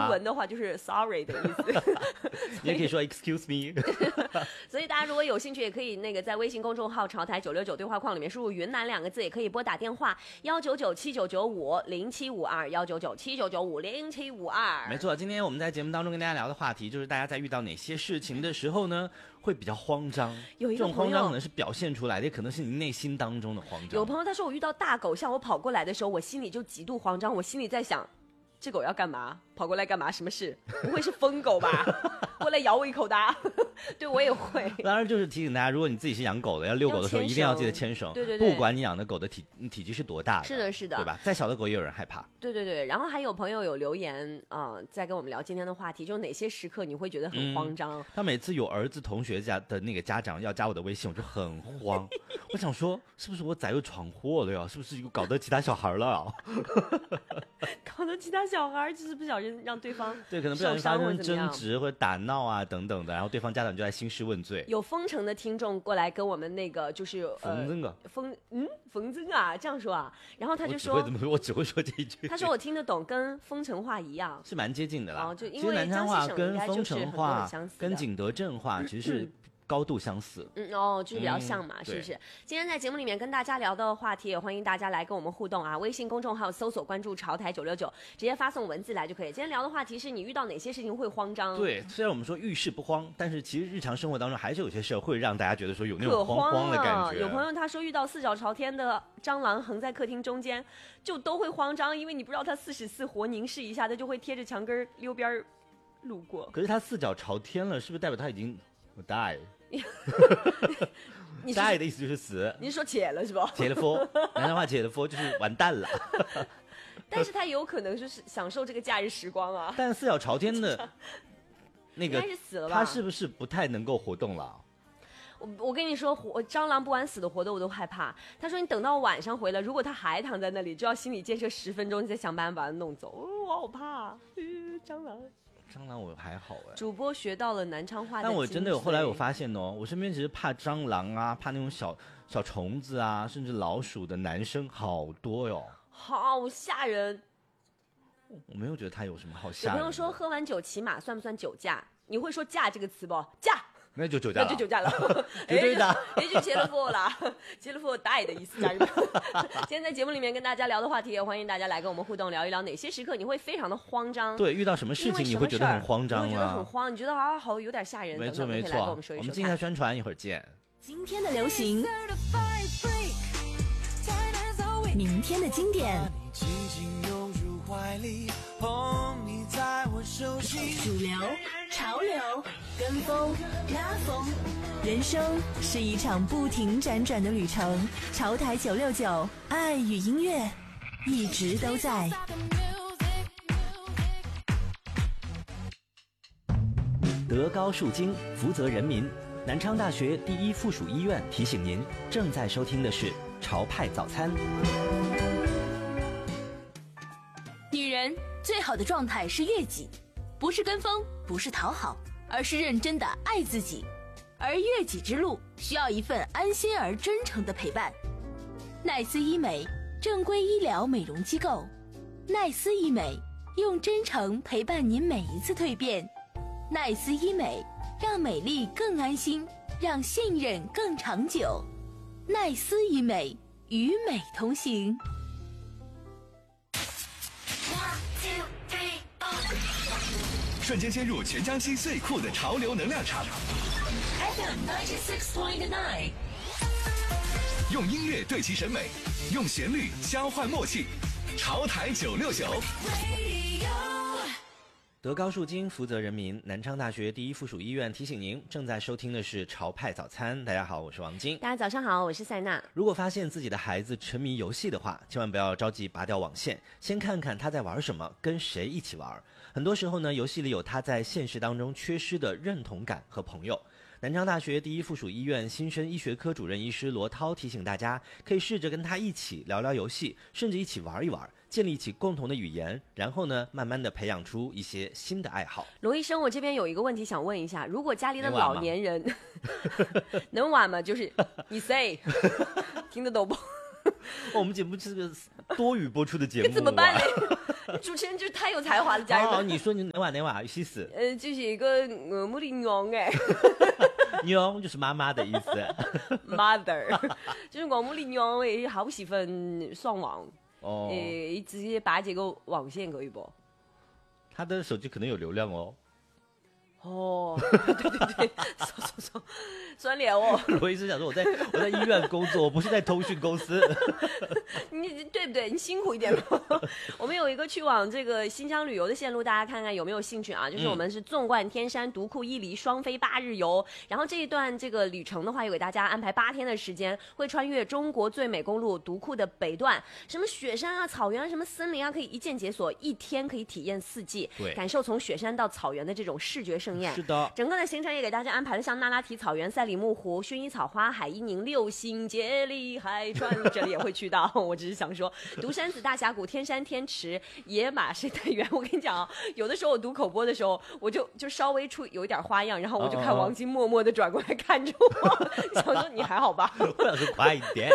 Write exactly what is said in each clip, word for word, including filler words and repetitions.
文的话就是 sorry 的意思。 你也可以说 excuse me。 所以大家如果有兴趣，也可以那个在微信公众号潮台九六九对话框里面输入云南两个字，也可以拨打电话幺九九七九九五零七五二幺九九七九九五零七五二。 没错，今天我们在节目当中跟大家聊的话题就是大家在遇到哪些事情的时候呢，会比较慌张。 有一个这种慌张可能是表现出来的，也可能是你内心当中的慌张。 有朋友他说我遇到大狗向我跑过来的时候，我心里就极度慌张，我心里在想，这狗要干嘛？跑过来干嘛？什么事？不会是疯狗吧？过来咬我一口的。对，我也会。 当然就是提醒大家，如果你自己是养狗的，要遛狗的时候一定要记得牵绳。 对对对， 不管你养的狗的体体积是多大的， 是的，是的， 对吧？再小的狗也有人害怕。 对对对，然后还有朋友有留言啊、呃，在跟我们聊今天的话题，就是哪些时刻你会觉得很慌张？ 嗯、他每次有儿子同学家的那个家长要加我的微信，我就很慌。我想说，是不是我崽又闯祸了呀？是不是又搞得其他小孩了？ 搞得其他小孩就是不小心让对方对，可能不小心发生争执或者打闹啊等等的，然后对方家长就在兴师问罪。 有丰城的听众过来跟我们那个就是冯增啊， 冯嗯冯增啊这样说啊，然后他就说， 我只会怎么说？我只会说这一句。 他说我听得懂，跟丰城话一样， 是蛮接近的啦。 哦，就因为南昌话跟丰城话、跟景德镇话其实是。 嗯高度相似， 嗯哦，就是比较像嘛， 嗯、 是不是？今天在节目里面跟大家聊的话题，也欢迎大家来跟我们互动啊！微信公众号搜索关注潮台九六九，直接发送文字来就可以。今天聊的话题是你遇到哪些事情会慌张？ 对，虽然我们说遇事不慌，但是其实日常生活当中还是有些事会让大家觉得说有那种慌慌的感觉。 有朋友他说遇到四脚朝天的蟑螂横在客厅中间，就都会慌张，因为你不知道它四十四活凝视一下，它就会贴着墙根溜边路过。 可是它四脚朝天了，是不是代表它已经 die？ 你 die的意思就是死。 你是说解了是吧？ 解了佛，南昌话解了佛就是完蛋了。 但是他有可能就是享受这个假日时光啊。 但四脚朝天的那个应该是死了吧？ 他是不是不太能够活动了？ 我我跟你说，活蟑螂不管死的活的我都害怕。他说你等到晚上回来，如果他还躺在那里，就要心理建设十分钟，你再想办法把它弄走。哦、我好怕、啊呃，蟑螂。 蟑螂我还好哎， 主播学到了南昌话的， 但我真的有后来有发现哦，我身边其实怕蟑螂啊，怕那种小小虫子啊，甚至老鼠的男生好多哟， 好吓人。 我没有觉得他有什么好吓人的。 有朋友说喝完酒骑马算不算酒驾？你会说驾这个词不？驾。 那就酒驾了， 那就酒驾了， 绝对的。 也就结了婚啦，结了婚带的意思，家人们。今天在节目里面跟大家聊的话题，也欢迎大家来跟我们互动，聊一聊哪些时刻你会非常的慌张。 对，遇到什么事情你会觉得很慌张啊？ 你会觉得很慌，你觉得啊好有点吓人。 没错没错，我们说一说。我们静下宣传，一会儿见。 今天的流行，明天的经典。主流、潮流、跟风、拉风，人生是一场不停辗转的旅程。潮台九六九，爱与音乐一直都在。 德高树精，福泽人民。南昌大学第一附属医院提醒您，正在收听的是潮派早餐。 女人最好的状态是悦己，不是跟风，不是讨好，而是认真的爱自己。而悦己之路需要一份安心而真诚的陪伴。奈斯医美，正规医疗美容机构。奈斯医美，用真诚陪伴您每一次蜕变。奈斯医美，让美丽更安心，让信任更长久。奈斯医美，与美同行。 瞬间陷入全江西最酷的潮流能量场 F M 九十六点九， 用音乐对齐审美，用旋律交换默契，潮台九六九。 德高树精，福泽人民。南昌大学第一附属医院提醒您，正在收听的是潮派早餐。大家好，我是王晶。 大家早上好，我是塞娜。 如果发现自己的孩子沉迷游戏的话，千万不要着急拔掉网线，先看看他在玩什么，跟谁一起玩。很多时候呢，游戏里有他在现实当中缺失的认同感和朋友。南昌大学第一附属医院新生医学科主任医师罗涛提醒大家，可以试着跟他一起聊聊游戏，甚至一起玩一玩，建立起共同的语言，然后呢，慢慢的培养出一些新的爱好。 罗医生，我这边有一个问题想问一下，如果家里的老年人能玩吗？就是你 say 听得懂不？ 哦，我们节目是个多语播出的节目、啊， 怎么办呢？ 主持人就是太有才华了，家人们。 哦，你说你哪娃哪娃意思死？ 呃，就是一个我们的娘哎娘就是妈妈的意思。 ，mother， 就是我们的娘哎，好喜欢上网， 哦， 诶、直接拔这个网线可以不？ 他的手机可能有流量哦。 哦，对对对，说说说，酸脸哦， 我一直想说我在我在医院工作，我不是在通讯公司。 你对不对？你辛苦一点吧。我们有一个去往这个新疆旅游的线路，大家看看有没有兴趣啊？就是我们是纵贯天山、独库伊犁双飞八日游，然后这一段这个旅程的话，有给大家安排八天的时间，会穿越中国最美公路独库的北段，什么雪山啊、草原啊、什么森林啊，可以一键解锁，一天可以体验四季， 对， 感受从雪山到草原的这种视觉盛宴。 是的， 整个的行程也给大家安排了像那拉提草原、赛里木湖、薰衣草花海、伊宁六星、杰里海川，这里也会去到。我只是想说，独山子大峡谷、天山天池、野马生态园。我跟你讲啊，有的时候我读口播的时候，我就就稍微出有一点花样，然后我就看王晶默默的转过来看着我，想说你还好吧？ 我想说快一点。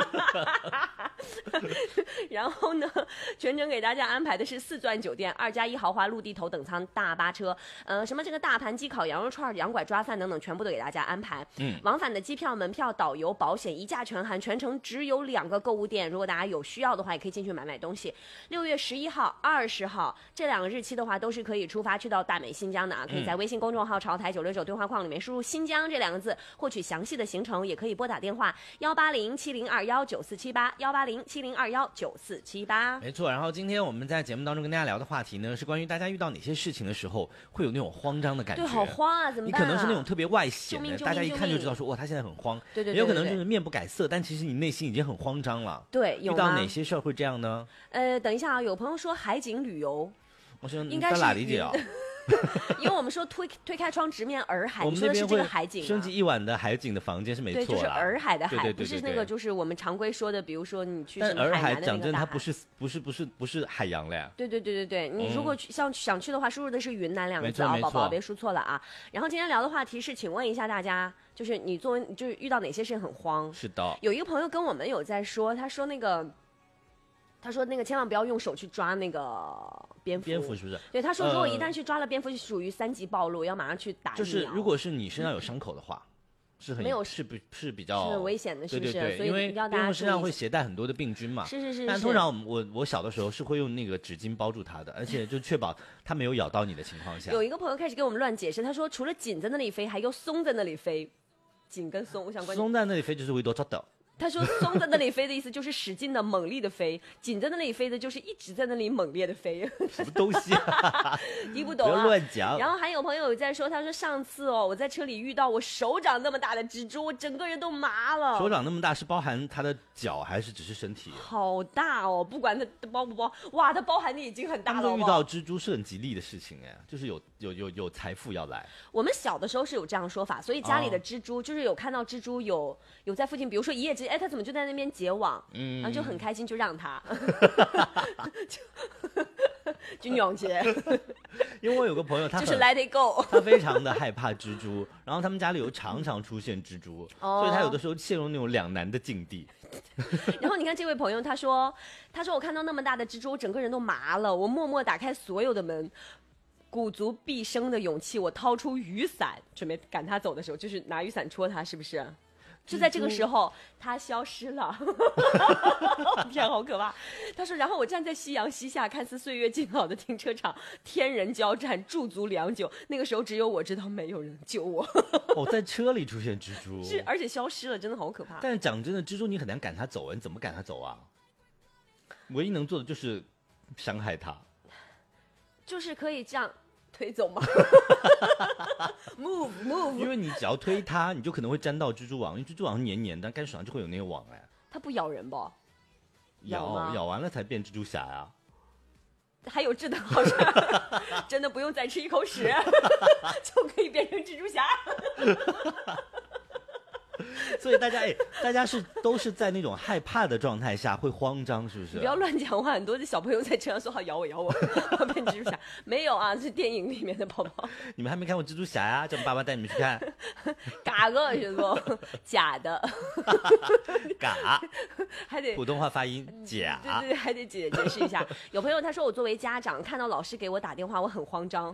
然后呢，全程给大家安排的是四钻酒店、二加一豪华陆地头等舱大巴车，呃，什么这个大盘鸡烤羊肉串、羊拐抓饭等等，全部都给大家安排。 嗯， 往返的机票、门票、导游、保险一价全含，全程只有两个购物店，如果大家有需要的话，也可以进去买买东西。六月十一号、二十号这两个日期的话，都是可以出发去到大美新疆的啊，可以在微信公众号潮台九六九对话框里面输入新疆这两个字，获取详细的行程，也可以拨打电话幺八零七零二幺九四七八幺八零七零二幺九四七八。 没错，然后今天我们在节目当中跟大家聊的话题呢，是关于大家遇到哪些事情的时候会有那种慌张的感觉。 对，好慌啊，怎么办、啊？ 你可能是那种特别外显的， 救命救命大家一看就知道说哇，他现在很慌。 对对对对对， 也有可能就是面不改色，但其实你内心已经很慌张了。 对，有吗？ 遇到哪些事儿会这样呢？ 呃，等一下啊，有朋友说海景旅游， 我说应该是哪理解啊？ 因为我们说推推开窗直面洱海， 我们那边你说的是这个海景、啊， 升级一晚的海景的房间是没错啦， 对，就是洱海的海， 对对对对对， 不是那个就是我们常规说的，比如说你去什么但洱海海南的讲真， 那个大海。 它不是不是不是不是海洋了呀。 对对对对对，你如果去、嗯、像想去的话，输入的是云南两个字啊，宝宝别输错了啊。然后今天聊的话题是，请问一下大家，就是你作为就是遇到哪些事很慌？ 是的， 有一个朋友跟我们有在说，他说那个。他说：“那个千万不要用手去抓那个蝙蝠， 蝙蝠是不是？ 对，他说如果一旦去抓了蝙蝠，就属于三级暴露，要马上去打疫苗。 就是如果是你身上有伤口的话，是很没有是不是比较是很危险的，是不是？ 对对对， 所以因为蝙蝠身上会携带很多的病菌嘛。 是是是是。 但通常我我小的时候是会用那个纸巾包住它的，而且就确保它没有咬到你的情况下。 有一个朋友开始给我们乱解释，他说除了紧在那里飞，还有松在那里飞，紧跟松，我想关松在那里飞就是维多抓的。” 他说松在那里飞的意思就是使劲的猛力的飞，紧在那里飞的就是一直在那里猛烈的飞。 什么东西啊？ 听不懂啊， 不要乱讲。 然后还有朋友在说，他说上次哦，我在车里遇到我手掌那么大的蜘蛛，我整个人都麻了。 手掌那么大是包含它的脚还是只是身体？ 好大哦，不管它包不包，哇，它包含的已经很大了。 遇到蜘蛛是很吉利的事情哎，就是有有有有财富要来。 我们小的时候是有这样说法，所以家里的蜘蛛、哦、就是有看到蜘蛛有有在附近，比如说一夜之间，哎，它怎么就在那边结网，嗯，然后就很开心，就让它，就就鸟结。 因为我有个朋友，他就是 let it go， 他非常的害怕蜘蛛，然后他们家里有常常出现蜘蛛，哦、所以他有的时候陷入那种两难的境地。 然后你看这位朋友，他说，他说我看到那么大的蜘蛛，我整个人都麻了，我默默打开所有的门。鼓足毕生的勇气，我掏出雨伞，准备赶他走的时候，就是拿雨伞戳他，是不是？就在这个时候，他消失了。天，好可怕！他说，然后我站在夕阳西下，看似岁月静好的停车场，天人交战，驻足良久。那个时候，只有我知道，没有人救我。 哦，在车里出现蜘蛛， 是，而且消失了，真的好可怕。 但是讲真的，蜘蛛你很难赶它走啊，你怎么赶它走啊？唯一能做的就是伤害它， 就是可以这样。推走吗？move move， 因为你只要推它，你就可能会沾到蜘蛛网，因为蜘蛛网黏黏的，干手上就会有那个网哎。 它不咬人吧？ 咬咬完了才变蜘蛛侠呀、啊。 还有这等好事，真的不用再吃一口屎就可以变成蜘蛛侠。 所以大家哎，大家是都是在那种害怕的状态下会慌张，是不是？ 你不要乱讲话，很多的小朋友在车上说好咬我咬我，我变蜘蛛侠。没有啊，是电影里面的宝宝。 你们还没看过蜘蛛侠呀？叫爸爸带你们去看。 嘎个是说假的， 嘎， 还得普通话发音假。 对对对，还得解解释一下。有朋友他说我作为家长看到老师给我打电话，我很慌张，